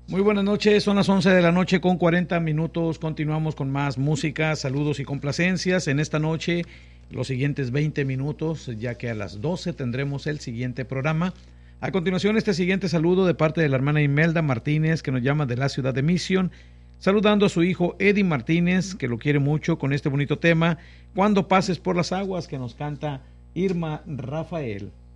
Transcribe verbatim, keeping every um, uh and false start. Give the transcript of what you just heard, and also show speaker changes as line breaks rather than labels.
Muy buenas noches, son las once de la noche con cuarenta minutos. Continuamos con más música, saludos y complacencias. En esta noche, los siguientes veinte minutos, ya que a las doce tendremos el siguiente programa. A continuación, este siguiente saludo de parte de la hermana Imelda Martínez, que nos llama de la ciudad de Mission, saludando a su hijo Eddie Martínez, que lo quiere mucho, con este bonito tema, Cuando pases por las aguas, que nos canta Irma Rafael.